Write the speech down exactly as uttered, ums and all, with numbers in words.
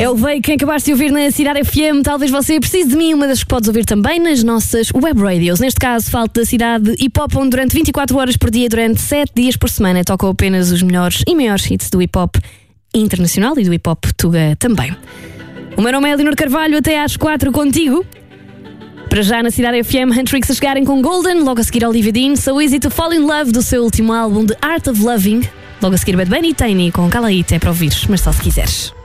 É o Veio, quem acabaste de ouvir na Cidade F M. Talvez você precise de mim, uma das que podes ouvir também nas nossas web radios. Neste caso, Falta da Cidade Hip Hop, onde durante vinte e quatro horas por dia, durante sete dias por semana, tocam apenas os melhores e maiores hits do hip hop internacional e do hip hop tuga também. O meu nome é Leonor Carvalho, até às quatro contigo. Para já na Cidade F M, Huntrix a chegarem com Golden, logo a seguir Olivia Dean, So Easy to Fall in Love do seu último álbum The Art of Loving, logo a seguir Bad Bunny e Tiny com Cala Aí, é para ouvires, mas só se quiseres.